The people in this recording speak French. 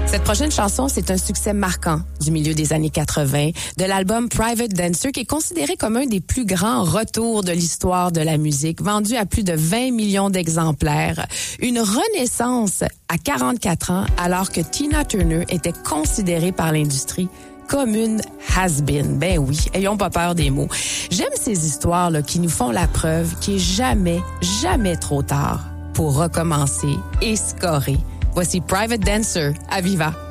Cette prochaine chanson, c'est un succès marquant du milieu des années 80 de l'album Private Dancer, qui est considéré comme un des plus grands retours de l'histoire de la musique, vendu à plus de 20 millions d'exemplaires. Une renaissance à 44 ans, alors que Tina Turner était considérée par l'industrie comme une has-been. Ben oui, ayons pas peur des mots. J'aime ces histoires là, qui nous font la preuve qu'il est jamais trop tard pour recommencer et scorer. Voici Private Dancer à Viva.